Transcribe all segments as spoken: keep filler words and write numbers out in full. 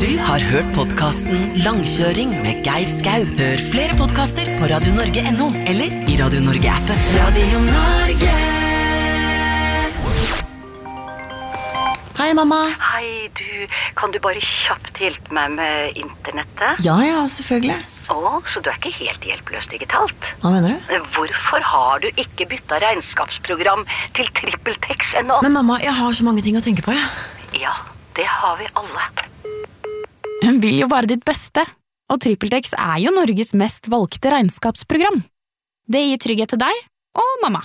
Du har hørt podcasten Langkjøring med Geir Skau. Hør flere podcaster på radio norge punktum no eller i Radio Norge-appen. Radio Norge. Hei, mamma. Hei, du. Kan du bare kjapt hjelpe meg med internettet? Ja, ja, selvfølgelig. Å, så du er ikke helt hjelpeløs digitalt? Hva mener du? Hvorfor har du ikke byttet regnskapsprogram til TrippelTex ennå? Men mamma, jeg har så mange ting å tenke på, ja. Ja, det har vi alle. Hun vil jo bare ditt beste, og TrippelTex er jo Norges mest valgte regnskapsprogram. Det gir trygghet til deg og mamma.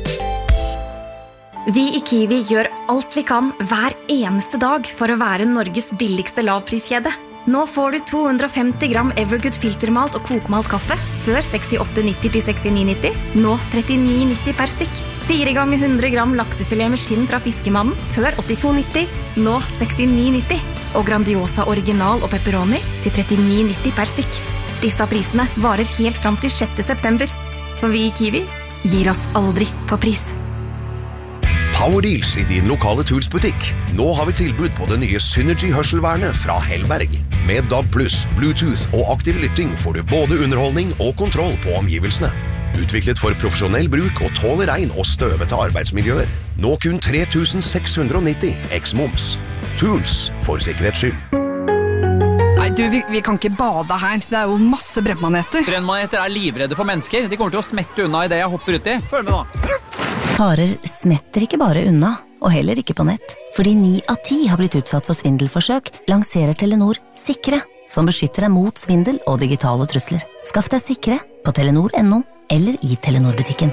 Vi i Kiwi gjør alt vi kan hver eneste dag for å være Norges billigste lavpriskjede. Nå får du to hundre og femti gram Evergood filtermalt og kokmalt kaffe, før sekstiåtte nitti til sekstini nitti, nå trettini nitti per stykk. Fire ganger hundre gram laksefilet med skinn fra fiskemannen, før åttito nitti, nå sekstini nitti. Og Grandiosa original og pepperoni til trettini nitti per stykk. Disse prisene varer helt fram til sjette september. For vi i Kiwi gir oss aldri på pris. Power Deals i din lokale Tools-butikk. Nå har vi tilbud på det nye Synergy-hørselvernet fra Hellberg. Med D A B pluss, Bluetooth og aktiv lytting får du både underholdning og kontroll på omgivelsene. Utviklet for profesjonell bruk og tåler regn og støvete arbeidsmiljøer. Nå kun tre tusen seks hundre og nitti eks-moms. Tools for sikkerhets skyld. Nei, du, vi, vi kan ikke bade her. Det er jo masse brennmaneter. Brennmaneter er livredde for mennesker. De kommer til å smette unna i det jeg hopper ut i. Følg med nå. Farer smetter ikke bare unna, og heller ikke på nett. Fordi ni av ti har blitt utsatt for svindelforsøk, lanserer Telenor Sikre, som beskytter deg mot svindel og digitale trusler. Skaff deg Sikre på telenor punktum no eller i Telenor-butikken.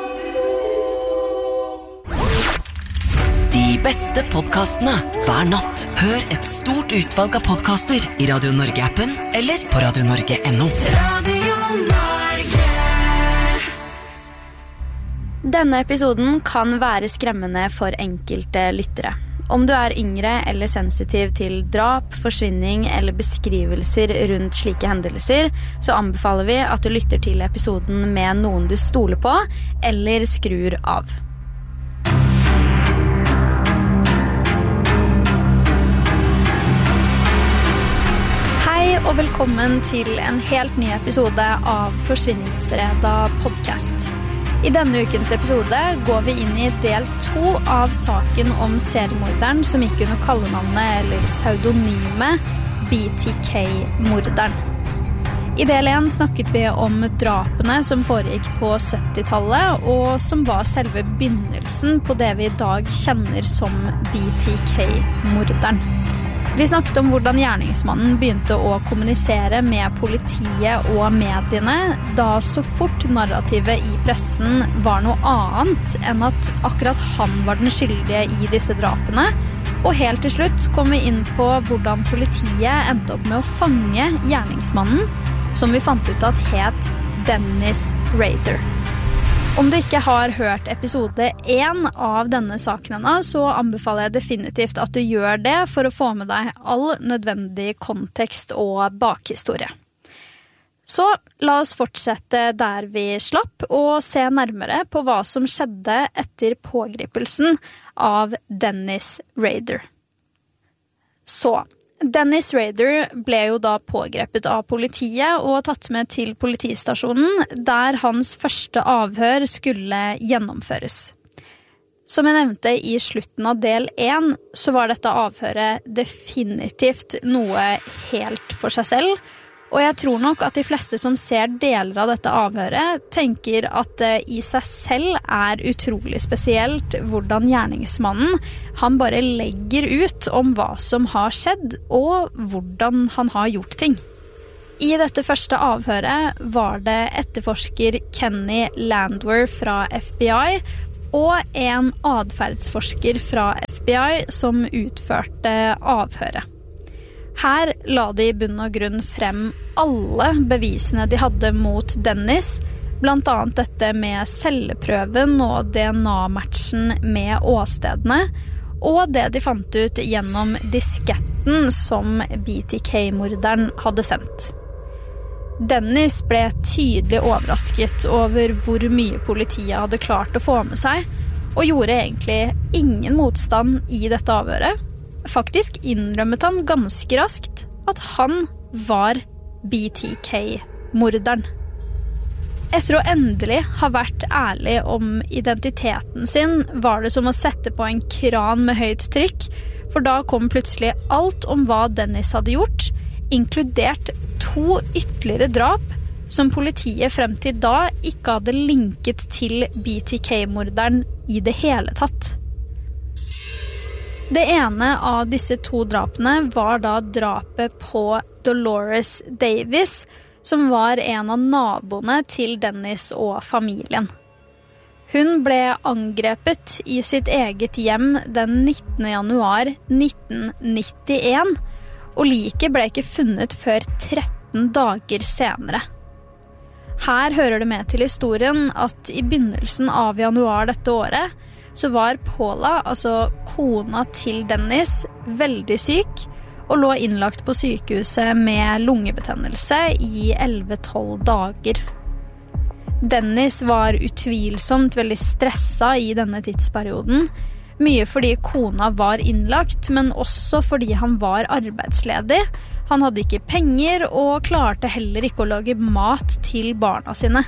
De beste podcastene hver natt. Hør et stort utvalg av podcaster i Radio Norge-appen eller på radio norge punktum no. Radio Norge. Denne episoden kan være skremmende for enkelte lyttere. Om du er yngre eller sensitiv til drap, forsvinning eller beskrivelser rundt slike hendelser, så anbefaler vi at du lytter til episoden med noen du stoler på, eller skrur av. Hei og velkommen til en helt ny episode av Forsvinningsfredag podcast. I denne ukens episode går vi inn i del to av saken om seriemorderen som gikk under kallenavnet eller pseudonyme B T K-morderen. I del én snakket vi om drapene som foregikk på syttitallet og som var selve begynnelsen på det vi i dag kjenner som B T K-morderen. Vi snakket om hvordan gjerningsmannen begynte å kommunisere med politiet og mediene, da så fort narrativet i pressen var noe annet enn at akkurat han var den skyldige i disse drapene. Og helt til slutt kom vi inn på hvordan politiet endte opp med å fange gjerningsmannen, som vi fant ut at het Dennis Rader. Om du ikke har hørt episode én av denne saken ennå, så anbefaler jeg definitivt at du gjør det for å få med deg all nødvendig kontekst og bakhistorie. Så la oss fortsette der vi slapp og se nærmere på hva som skjedde etter pågripelsen av Dennis Rader. Så Dennis Rader ble jo da pågrepet av politiet og tatt med til politistasjonen, der hans første avhør skulle gjennomføres. Som jeg nevnte i slutten av del én, så var dette avhøret definitivt noe helt for seg selv, og jeg tror nok at de fleste som ser deler av dette avhøret tenker at det i seg selv er utrolig spesielt hvordan gjerningsmannen han bare legger ut om hva som har skjedd og hvordan han har gjort ting. I dette første avhøret var det etterforsker Kenny Landwehr fra F B I og en adferdsforsker fra F B I som utførte avhøret. Her la de i bunn og grunn frem alle bevisene de hadde mot Dennis, blant annet dette med celleprøven og D N A-matchen med åstedene, og det de fant ut gjennom disketten som B T K-morderen hadde sendt. Dennis ble tydelig overrasket over hvor mye politiet hadde klart å få med seg, og gjorde egentlig ingen motstand i dette avhøret. Faktisk innrømmet han ganske raskt at han var B T K-morderen. Etter å endelig ha vært ærlig om identiteten sin, var det som å sette på en kran med høyt trykk, for da kom plutselig alt om hva Dennis hadde gjort, inkludert to ytterligere drap som politiet frem til da ikke hadde linket til B T K-morderen i det hele tatt. Det ene av disse to drapene var da drapet på Dolores Davis, som var en av naboene til Dennis og familien. Hun ble angrepet i sitt eget hjem den nittende januar nitten nittien, og liket ble ikke funnet før tretten dager senere. Her hører det med til historien at i begynnelsen av januar dette året, så var Paula, altså kona til Dennis, veldig syk, og lå innlagt på sykehuset med lungebetennelse i elleve til tolv dager. Dennis var utvilsomt veldig stresset i denne tidsperioden, mye fordi kona var innlagt, men også fordi han var arbeidsledig. Han hadde ikke penger og klarte heller ikke å lage mat til barna sine.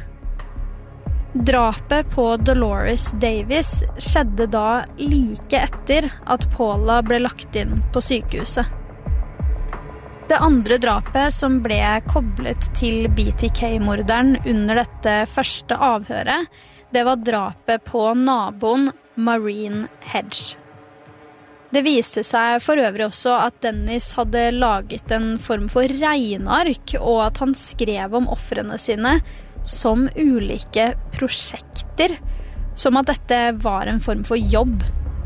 Drapet på Dolores Davis skjedde da like etter at Paula ble lagt inn på sykehuset. Det andre drapet som ble koblet til B T K-morderen under dette første avhøret, det var drapet på naboen Maureen Hedge. Det viste seg for øvrig også at Dennis hadde laget en form for regneark, og at han skrev om ofrene sine som ulike prosjekter, som at dette var en form for jobb.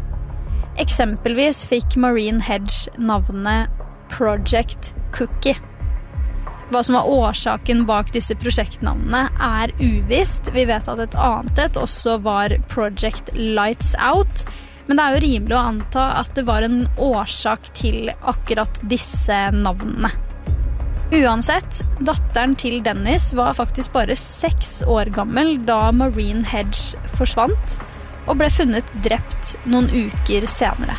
Eksempelvis fikk Maureen Hedge navnet Project Cookie. Hva som var årsaken bak disse prosjektnavnene er uvisst. Vi vet at et annet et også var Project Lights Out, men det er jo rimelig å anta at det var en årsak til akkurat disse navnene. Uansett, datteren til Dennis var faktisk bare seks år gammel da Maureen Hedge forsvant, og ble funnet drept noen uker senere.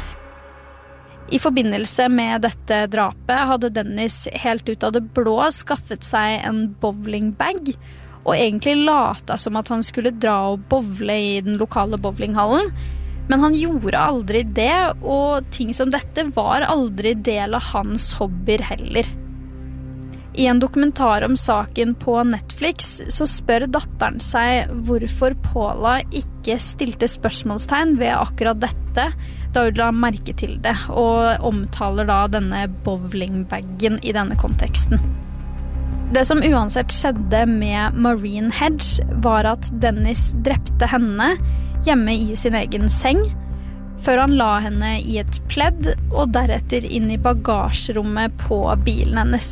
I forbindelse med dette drapet hadde Dennis helt ut av det blå skaffet seg en bowlingbag, og egentlig lata som at han skulle dra og bowle i den lokale bowlinghallen, men han gjorde aldri det, og ting som dette var aldri del av hans hobbyer heller. I en dokumentar om saken på Netflix så spør datteren seg hvorfor Paula ikke stilte spørsmålstegn ved akkurat dette da hun la merke til det, og omtaler da denne bowlingbagen i denne konteksten. Det som uansett skjedde med Maureen Hedge var at Dennis drepte henne hjemme i sin egen seng, før han la henne i et pledd og deretter inn i bagasjerommet på bilen hennes.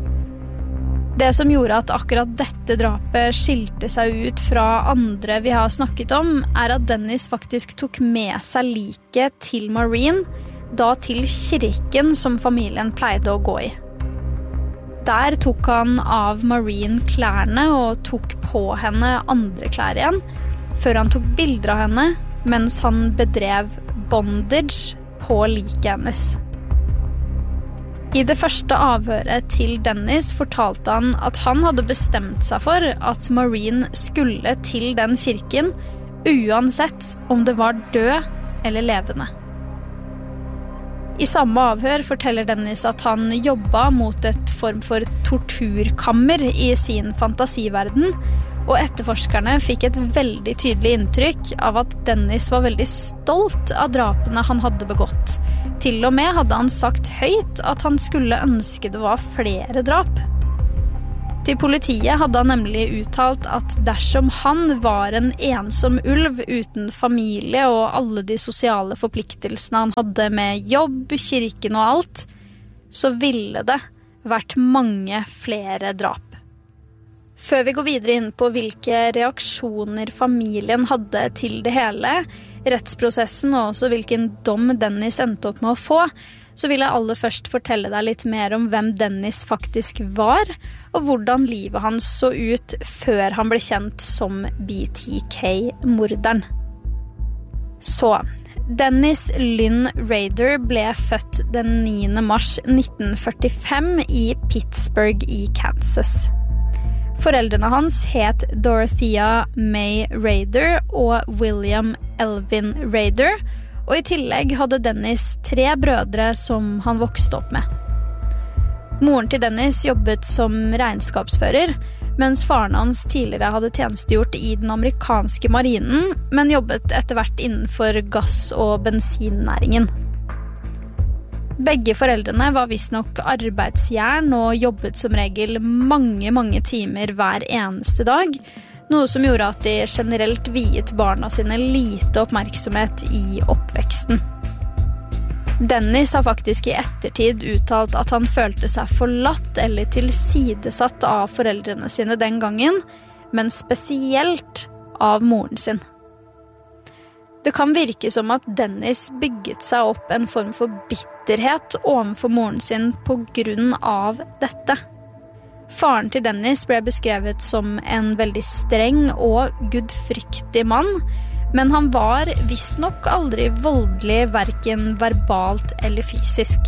Det som gjorde at akkurat dette drapet skilte seg ut fra andre vi har snakket om, er at Dennis faktisk tok med seg liket til Maureen, da til kirken som familien pleide å gå i. Der tok han av Maureen klærne og tok på henne andre klær igjen, før han tok bilder av henne, mens han bedrev bondage på liket hennes. I det første avhøret til Dennis fortalte han at han hadde bestemt seg for at Maureen skulle til den kirken, uansett om det var død eller levende. I samme avhør forteller Dennis at han jobbet mot et form for torturkammer i sin fantasiverden, og etterforskerne fikk et veldig tydelig inntrykk av at Dennis var veldig stolt av drapene han hadde begått. Til og med hadde han sagt høyt at han skulle ønske det var flere drap. Til politiet hadde han nemlig uttalt at dersom han var en ensom ulv uten familie og alle de sosiale forpliktelsene han hadde med jobb, kirken og alt, så ville det vært mange flere drap. Før vi går videre inn på hvilke reaksjoner familien hadde til det hele, rettsprosessen og også hvilken dom Dennis endte opp med å få, så vil jeg aller først fortelle deg litt mer om hvem Dennis faktisk var, og hvordan livet hans så ut før han ble kjent som B T K-morderen. Så, Dennis Lynn Rader ble født den niende mars nitten førtifem i Pittsburgh i Kansas. Foreldrene hans het Dorothea May Rader og William Elvin Rader, og i tillegg hadde Dennis tre brødre som han vokste opp med. Moren til Dennis jobbet som regnskapsfører, mens faren hans tidligere hadde tjenestegjort i den amerikanske marinen, men jobbet etter hvert innenfor gass- og bensinnæringen. Begge foreldrene var visstnok arbeidsjern og jobbet som regel mange, mange timer hver eneste dag, noe som gjorde at de generelt viet barna sine lite oppmerksomhet i oppveksten. Dennis har faktisk i ettertid uttalt at han følte seg forlatt eller tilsidesatt av foreldrene sine den gangen, men spesielt av moren sin. Det kan virke som at Dennis bygget seg opp en form for bitterhet overfor moren sin på grunn av dette. Faren til Dennis ble beskrevet som en veldig streng og gudfryktig mann, men han var visstnok aldri voldelig, hverken verbalt eller fysisk.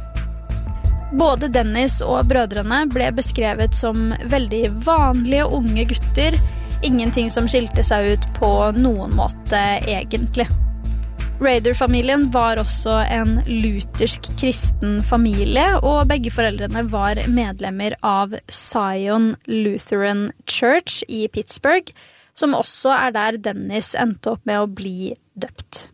Både Dennis og brødrene ble beskrevet som veldig vanlige unge gutter, ingenting som skilte seg ut på noen måte egentlig. Rader-familien var også en luthersk kristen familie, og begge foreldrene var medlemmer av Zion Lutheran Church i Pittsburgh, som også er der Dennis endte opp med å bli døpt.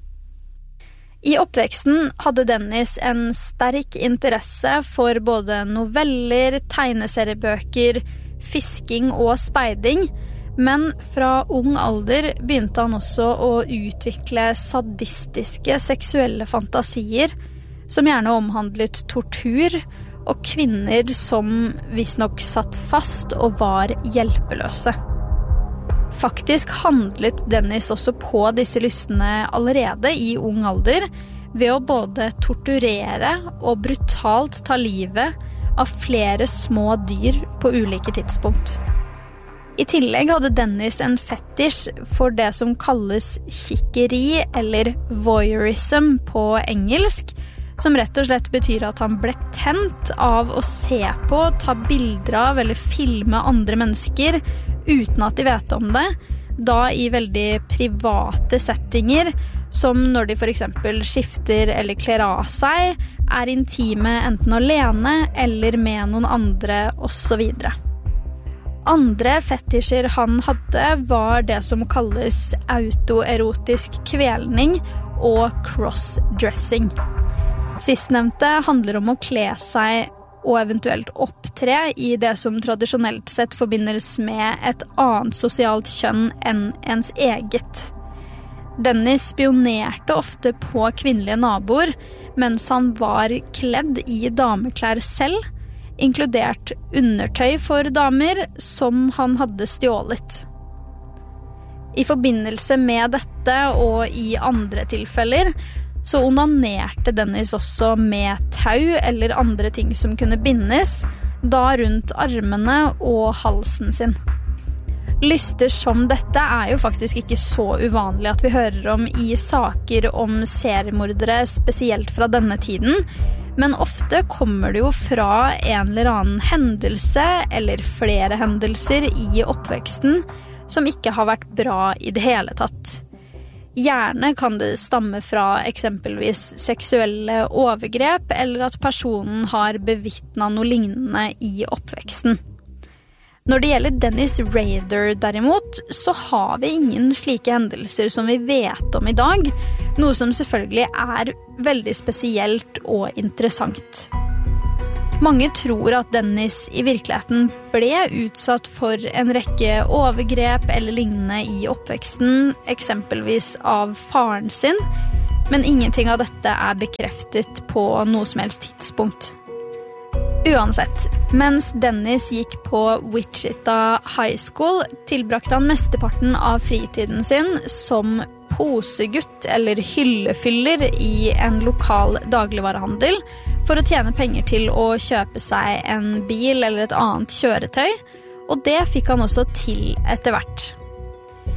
I oppveksten hadde Dennis en sterk interesse for både noveller, tegneseriebøker, fisking og speiding, men fra ung alder begynte han også å utvikle sadistiske seksuelle fantasier, som gjerne omhandlet tortur, og kvinner som visstnok satt fast og var hjelpeløse. Faktisk handlet Dennis også på disse lystene allerede i ung alder, ved å både torturere og brutalt ta livet av flere små dyr på ulike tidspunkt. I tillegg hadde Dennis en fetisj for det som kalles kikkeri eller voyeurism på engelsk, som rett og slett betyr at han ble tent av å se på, ta bilder av eller filme andre mennesker uten at de vet om det, da i veldig private settinger, som når de for eksempel skifter eller kler av seg, er intime enten alene eller med noen andre og så videre. Andre fetisjer han hadde var det som kalles autoerotisk kvelning og crossdressing. Sistnevnte handler om å kle seg og eventuelt opptre i det som tradisjonelt sett forbindes med et annet sosialt kjønn enn ens eget. Dennis spionerte ofte på kvinnelige naboer, mens han var kledd i dameklær selv, inkludert undertøy for damer som han hadde stjålet. I forbindelse med dette og i andre tilfeller så onanerte Dennis også med tau eller andre ting som kunne bindes, da rundt armene og halsen sin. Lyster som dette er jo faktisk ikke så uvanlig at vi hører om i saker om seriemordere, spesielt fra denne tiden, men ofte kommer det jo fra en eller annen hendelse eller flere hendelser i oppveksten som ikke har vært bra i det hele tatt. Gjerne kan det stamme fra eksempelvis seksuelle overgrep eller at personen har bevitnet noe lignende i oppveksten. Når det gjelder Dennis Rader derimot, så har vi ingen slike hendelser som vi vet om i dag, noe som selvfølgelig er veldig spesielt og interessant. Mange tror at Dennis i virkeligheten ble utsatt for en rekke overgrep eller lignende i oppveksten, eksempelvis av faren sin, men ingenting av dette er bekreftet på noe som helst tidspunkt. Uansett, mens Dennis gikk på Wichita High School, tilbrakte han mesteparten av fritiden sin som posegutt eller hyllefyller i en lokal dagligvarehandel for å tjene penger til å kjøpe seg en bil eller et annet kjøretøy, og det fikk han også til etter hvert.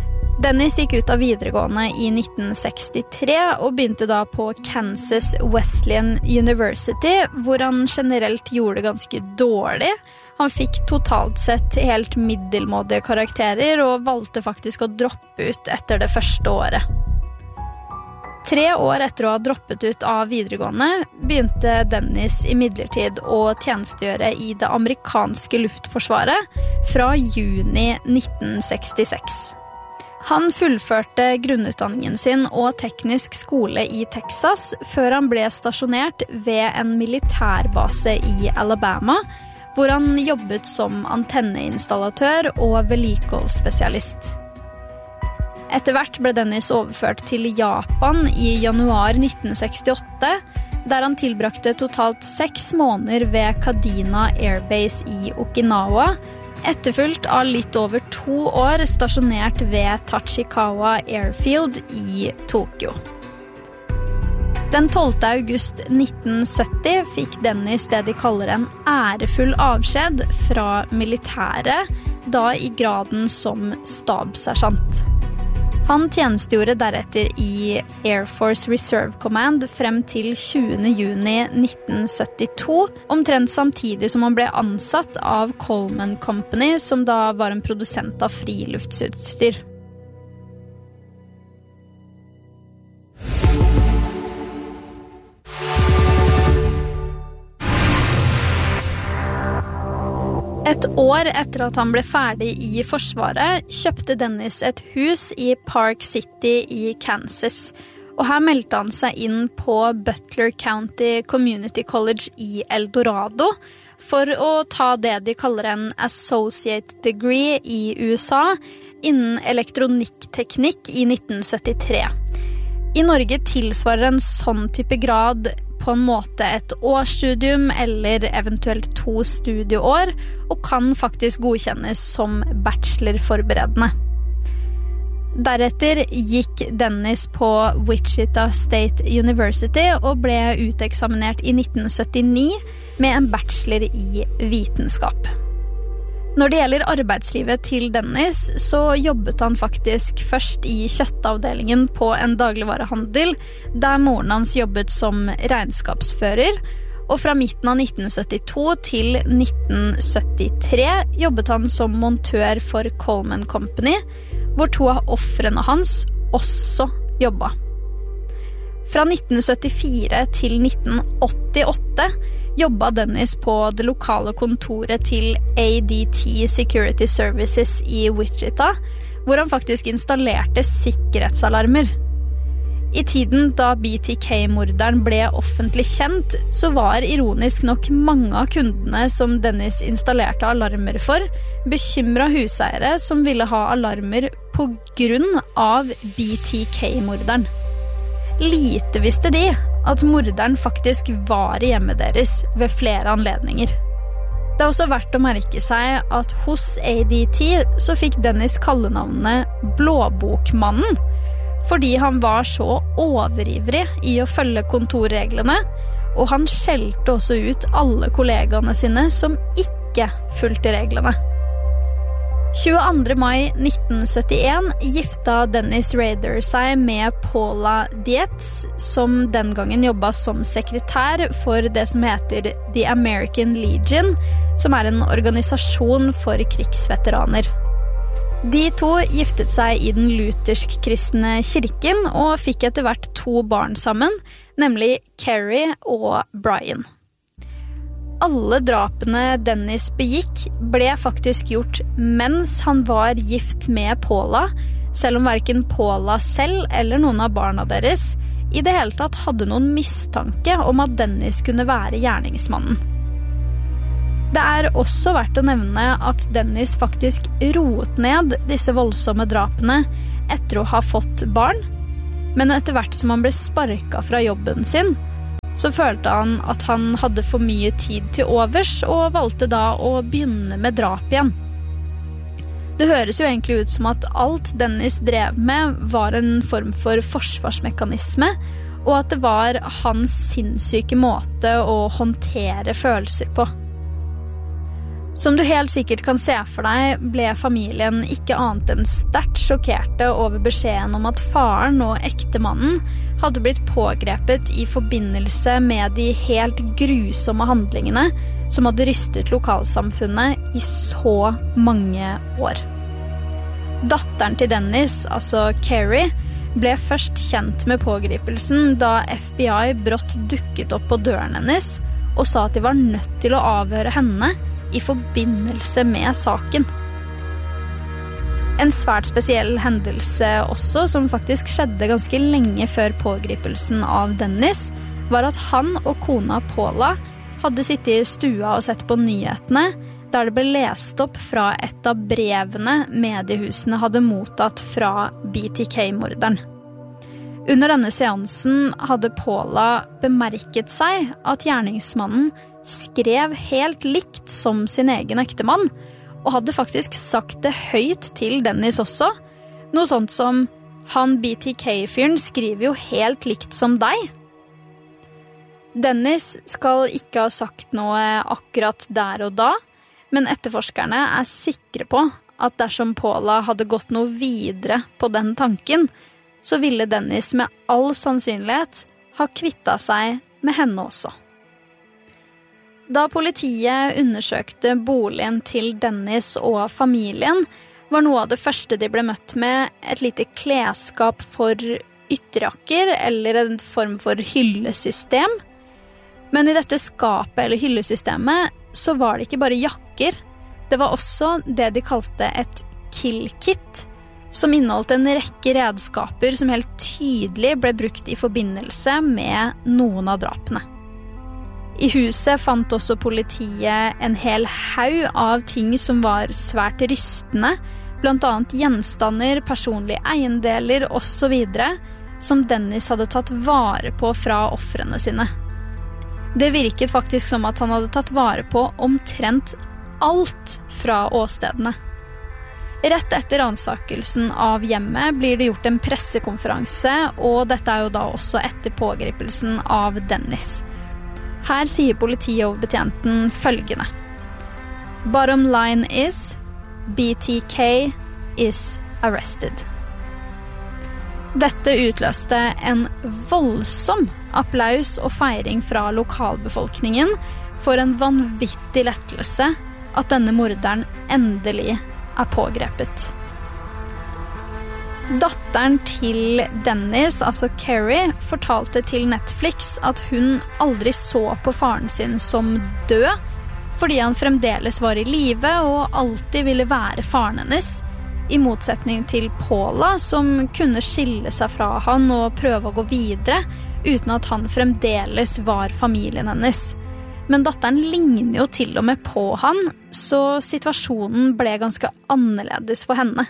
Dennis gikk ut av videregående i nitten sekstitre og begynte da på Kansas Wesleyan University, hvor han generelt gjorde det ganske dårlig. Han fikk totalt sett helt middelmådige karakterer og valgte faktisk å droppe ut etter det første året. Tre år etter å ha droppet ut av videregående begynte Dennis imidlertid å tjenestegjøre i det amerikanske luftforsvaret fra juni nitten sekstiseks. Han fullførte grunnutdanningen sin og teknisk skole i Texas før han ble stasjonert ved en militærbase i Alabama, hvor han jobbet som antenneinstallatør og vedlikeholdsspesialist. Etter hvert ble Dennis overført til Japan i januar nitten sekstiåtte, der han tilbrakte totalt seks måneder ved Kadena Airbase i Okinawa, etterfulgt av litt over to år stasjonert ved Tachikawa Airfield i Tokyo. Den tolvte august nitten sytti fikk Dennis det de kaller en ærefull avskjed fra militæret, da i graden som stabssersjant. Han tjenestegjorde deretter i Air Force Reserve Command frem til tjuende juni nitten syttito, omtrent samtidig som han ble ansatt av Coleman Company, som da var en produsent av friluftsutstyr. Et år etter at han ble ferdig i Forsvaret, kjøpte Dennis et hus i Park City i Kansas. Og her meldte han seg inn på Butler County Community College i El Dorado for å ta det de kaller en associate degree i U S A innen elektronikkteknikk i nitten syttitre. I Norge tilsvarer en sånn type grad på en måte et årsstudium eller eventuelt to studieår, og kan faktisk godkjennes som bachelorforberedende. Deretter gikk Dennis på Wichita State University og ble uteksaminert i nitten syttini med en bachelor i vitenskap. Når det gjelder arbeidslivet til Dennis, så jobbet han faktisk først i kjøttavdelingen på en dagligvarehandel, der moren hans jobbet som regnskapsfører, og fra midten av nitten syttito til nitten syttitre jobbet han som montør for Coleman Company, hvor to av offrene hans også jobbet. Fra nitten syttifire til nitten åttiåtte jobbet Dennis på det lokale kontoret til A D T Security Services i Wichita, hvor han faktisk installerte sikkerhetsalarmer. I tiden da B T K-morderen ble offentlig kjent, så var ironisk nok mange av kundene som Dennis installerte alarmer for, bekymret huseiere som ville ha alarmer på grunn av B T K-morderen. Lite visste de at morderen faktisk var i hjemmet deres ved flere anledninger. Det er også verdt å merke seg at hos A D T så fikk Dennis kallenavnet Blåbokmannen, fordi han var så overivrig i å følge kontorreglene, og han skjelte også ut alle kollegaene sine som ikke fulgte reglene. tjueandre mai nitten syttien gifta Dennis Rader seg med Paula Dietz, som den gangen jobbet som sekretær for det som heter The American Legion, som er en organisasjon for krigsveteraner. De to giftet seg i den luthersk-kristne kirken og fikk etter hvert to barn sammen, nemlig Carrie og Brian. Alle drapene Dennis begikk ble faktisk gjort mens han var gift med Paula, selv om hverken Paula selv eller noen av barna deres i det hele tatt hadde noen mistanke om at Dennis kunne være gjerningsmannen. Det er også verdt å nevne at Dennis faktisk roet ned disse voldsomme drapene etter å ha fått barn, men etter hvert som han ble sparket fra jobben sin, så følte han at han hadde for mye tid til overs, og valgte da å begynne med drap igjen. Det høres jo egentlig ut som at alt Dennis drev med var en form for forsvarsmekanisme, og at det var hans sinnssyke måte å håndtere følelser på. Som du helt sikkert kan se for deg, ble familien ikke annet enn sterkt sjokkerte over beskjeden om at faren og ektemannen hadde blitt pågrepet i forbindelse med de helt grusomme handlingene som hadde rystet lokalsamfunnet i så mange år. Datteren til Dennis, altså Carrie, ble først kjent med pågripelsen da F B I brått dukket opp på døren hennes og sa at de var nødt til å avhøre henne i forbindelse med saken. En svært spesiell hendelse også, som faktisk skjedde ganske lenge før pågripelsen av Dennis, var at han og kona Paula hadde sittet i stua og sett på nyhetene, der det ble lest opp fra et av brevene mediehusene hadde mottatt fra B T K-morderen. Under denne seansen hadde Paula bemerket seg at gjerningsmannen skrev helt likt som sin egen ektemann, og hadde faktisk sagt det høyt til Dennis også. Noe sånt som, han B T K-fyren skriver jo helt likt som deg. Dennis skal ikke ha sagt noe akkurat der og da, men etterforskerne er sikre på at dersom Paula hadde gått noe videre på den tanken, så ville Dennis med all sannsynlighet ha kvittet seg med henne også. Da politiet undersøkte boligen til Dennis og familien, var noe av det første de ble møtt med et lite klesskap for ytterjakker eller en form for hyllesystem. Men i dette skapet eller hyllesystemet så var det ikke bare jakker. Det var også det de kalte et kill kit, som inneholdt en rekke redskaper som helt tydelig ble brukt i forbindelse med noen av drapene. I huset fant også politiet en hel haug av ting som var svært rystende, blant annet gjenstander, personlige eiendeler og så videre, som Dennis hadde tatt vare på fra ofrene sine. Det virket faktisk som at han hadde tatt vare på omtrent alt fra åstedene. Rett etter ransakelsen av hjemmet blir det gjort en pressekonferanse, og dette er jo da også etter pågripelsen av Dennis. Her sier politioverbetjenten følgende. Bottom line is, B T K is arrested. Dette utløste en voldsom applaus og feiring fra lokalbefolkningen for en vanvittig lettelse at denne morderen endelig er pågrepet. Datteren til Dennis, altså Carrie, fortalte til Netflix at hun aldri så på faren sin som død, fordi han fremdeles var i live og alltid ville være faren hennes, i motsetning til Paula, som kunne skille seg fra han og prøve å gå videre, uten at han fremdeles var familien hennes. Men datteren ligner jo til og med på han, så situasjonen ble ganske annerledes for henne.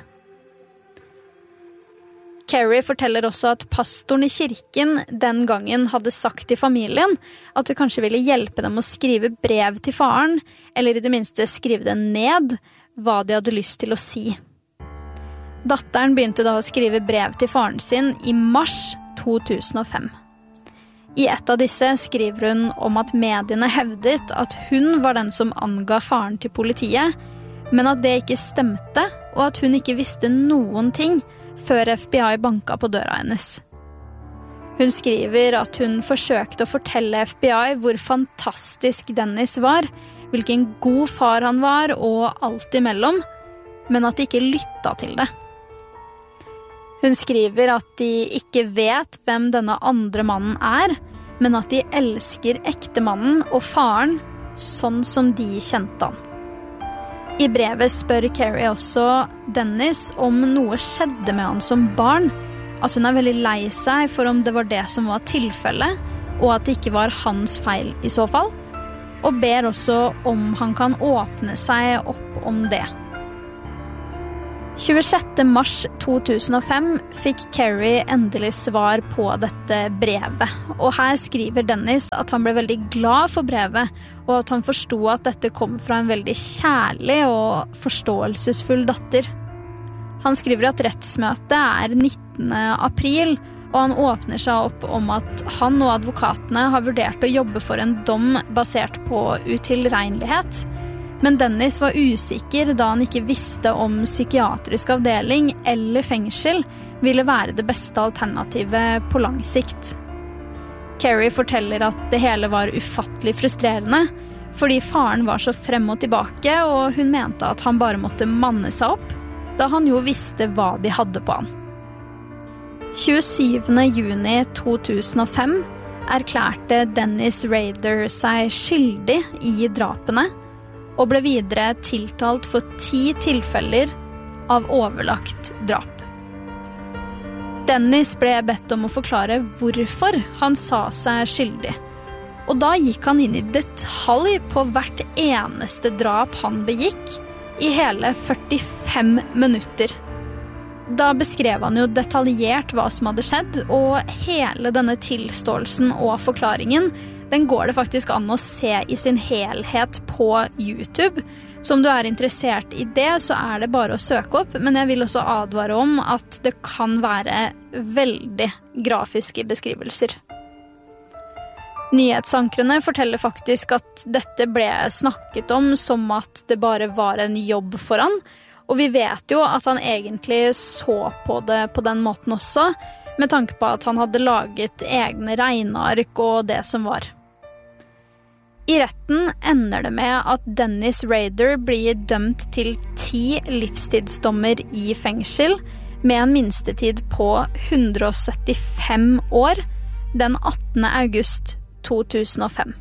Carrie forteller også at pastoren i kirken den gangen hadde sagt til familien at det kanskje ville hjelpe dem å skrive brev til faren, eller i det minste skrive det ned, hva de hadde lyst til å si. Datteren begynte da å skrive brev til faren sin i mars to tusen og fem. I et av disse skriver hun om at mediene hevdet at hun var den som anga faren til politiet, men at det ikke stemte, og at hun ikke visste noen ting før F B I banka på døra hennes. Hun skriver at hun forsøkte å fortelle F B I hvor fantastisk Dennis var, hvilken god far han var og alt imellom, men at de ikke lyttet til det. Hun skriver at de ikke vet hvem denne andre mannen er, men at de elsker ektemannen og faren sånn som de kjente han. I brevet spør Carrie også Dennis om noe skjedde med han som barn, at hun er veldig lei seg for om det var det som var tilfellet, og at det ikke var hans feil i så fall, og ber også om han kan åpne seg opp om det. tjuesjette mars to tusen og fem fikk Carrie endelig svar på dette brevet, og her skriver Dennis at han ble veldig glad for brevet, og at han forstod at dette kom fra en veldig kjærlig og forståelsesfull datter. Han skriver at rettsmøtet er nittende april, og han åpner seg opp om at han og advokatene har vurdert å jobbe for en dom basert på utilregnelighet, Men Dennis var usikker da han ikke visste om psykiatrisk avdeling eller fengsel ville være det beste alternativet på lang sikt. Carrie forteller at det hele var ufattelig frustrerende, fordi faren var så frem og tilbake, og hun mente at han bare måtte manne seg opp, da han jo visste hva de hadde på han. tjuesyvende juni to tusen og fem erklærte Dennis Rader seg skyldig i drapene, og ble videre tiltalt for ti tilfeller av overlagt drap. Dennis ble bedt om å forklare hvorfor han sa seg skyldig, og da gikk han inn i detalj på hvert eneste drap han begikk i hele førtifem minutter. Da beskrev han jo detaljert hva som hadde skjedd, og hele denne tilståelsen og forklaringen, den går det faktisk an å se i sin helhet på YouTube. Så om du er interessert i det, så er det bare å søke opp, men jeg vil også advare om at det kan være veldig grafiske beskrivelser. Nyhetsankrene forteller faktisk at dette ble snakket om som at det bare var en jobb for han, og vi vet jo at han egentlig så på det på den måten også, med tanke på at han hadde laget egne regneark og det som var. I retten ender det med at Dennis Rader blir dømt til ti livstidsdommer i fengsel, med en minstetid på hundre og syttifem år, den attende august to tusen og fem.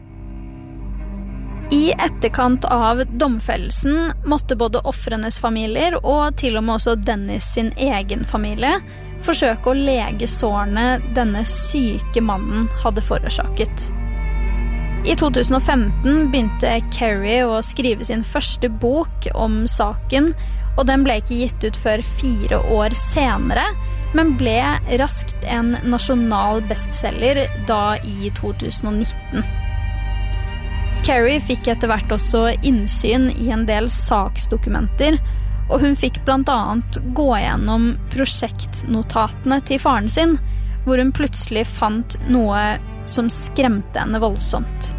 I etterkant av domfellelsen måtte både offrenes familier og til og med også Dennis sin egen familie forsøke å lege sårene denne syke mannen hadde forårsaket. I to tusen og femten begynte Carrie å skrive sin første bok om saken, og den ble ikke gitt ut før fire år senere, men ble raskt en nasjonal bestseller da i to tusen og nitten. Carrie fikk etter hvert også innsyn i en del saksdokumenter, og hun fikk blant annet gå gjennom prosjektnotatene til faren sin, hvor hun plutselig fant noe som skremte henne voldsomt.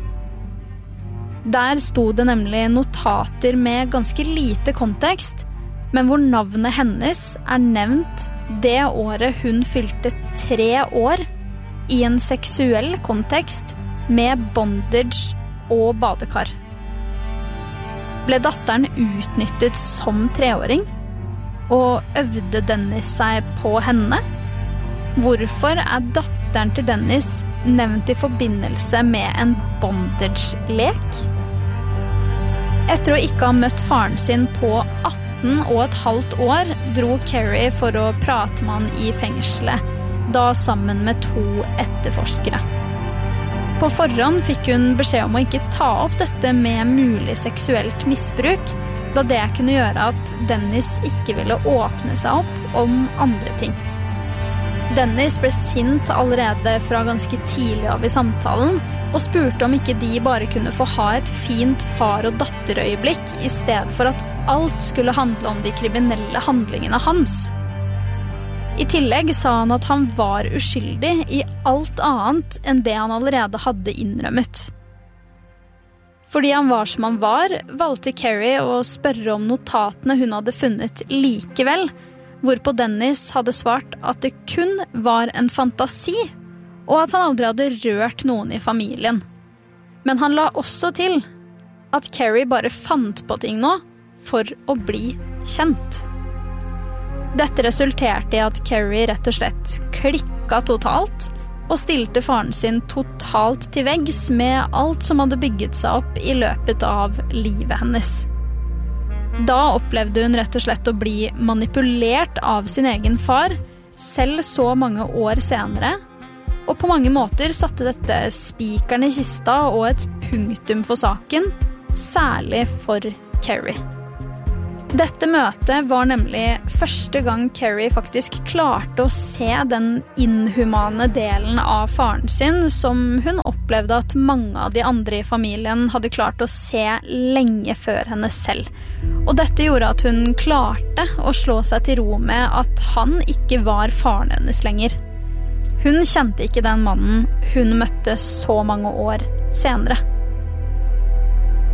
Der sto det nemlig notater med ganske lite kontekst, men hvor navnet hennes er nevnt det året hun fylte tre år i en seksuell kontekst med bondage og badekar. Ble datteren utnyttet som treåring, og øvde Dennis seg på henne? Hvorfor er datteren til Dennis nevnt i forbindelse med en bondage-lek? Etter å ikke ha møtt faren sin på atten og et halvt år, dro Carrie for å prate med han i fengselet, da sammen med to etterforskere. På forhånd fikk hun beskjed om å ikke ta opp dette med mulig seksuelt misbruk, da det kunne gjøre at Dennis ikke ville åpne seg opp om andre ting. Dennis ble sint allerede fra ganske tidlig av i samtalen, og spurte om ikke de bare kunne få ha et fint far- og datterøyeblikk, i stedet for at alt skulle handle om de kriminelle handlingene hans. I tillegg sa han at han var uskyldig i alt annet enn det han allerede hadde innrømmet. Fordi han var som han var, valgte Carrie å spørre om notatene hun hadde funnet likevel, hvorpå Dennis hadde svart at det kun var en fantasi, og at han aldri hadde rørt noen i familien. Men han la også til at Carrie bare fant på ting nå for å bli kjent. Dette resulterte i at Carrie rett og slett klikket totalt, og stilte faren sin totalt til veggs med alt som hadde bygget seg opp i løpet av livet hennes. Da opplevde hun rett og slett å bli manipulert av sin egen far, selv så mange år senere, og på mange måter satte dette spikeren i kista og et punktum for saken, særlig for Carrie. Dette møtet var nemlig første gang Carrie faktisk klarte å se den inhumane delen av faren sin, som hun opplevde at mange av de andre i familien hadde klart å se lenge før henne selv. Og dette gjorde at hun klarte å slå seg til ro med at han ikke var faren hennes lenger. Hun kjente ikke den mannen hun møtte så mange år senere.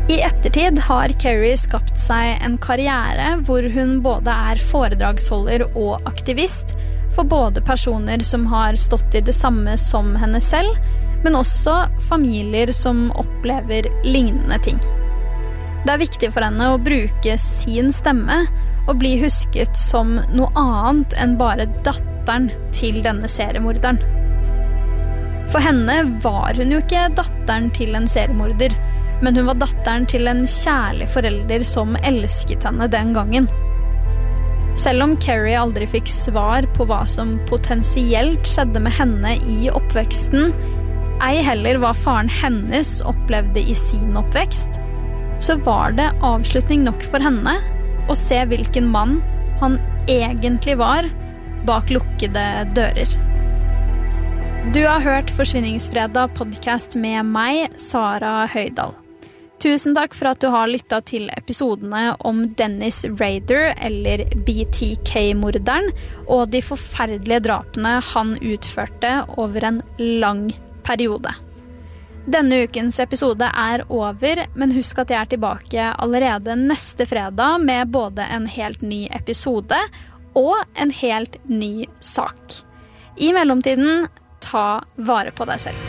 I ettertid har Carrie skapt seg en karriere hvor hun både er foredragsholder og aktivist for både personer som har stått i det samme som henne selv, men også familier som opplever lignende ting. Det er viktig for henne å bruke sin stemme og bli husket som noe annet enn bare datteren til denne seriemorderen. For henne var hun jo ikke datteren til en seriemorder, men hun var datteren til en kjærlig forelder som elsket henne den gangen. Selv om Carrie aldri fikk svar på hva som potensielt skjedde med henne i oppveksten, ei heller hva faren hennes opplevde i sin oppvekst, så var det avslutning nok for henne å se hvilken mann han egentlig var bak lukkede dører. Du har hørt Forsvinningsfredag podcast med meg, Sara Høydal. Tusen takk for at du har lyttet til episodene om Dennis Rader, eller B T K-morderen, og de forferdelige drapene han utførte over en lang periode. Denne ukens episode er over, men husk at jeg er tilbake allerede neste fredag med både en helt ny episode og en helt ny sak. I mellomtiden, ta vare på deg selv.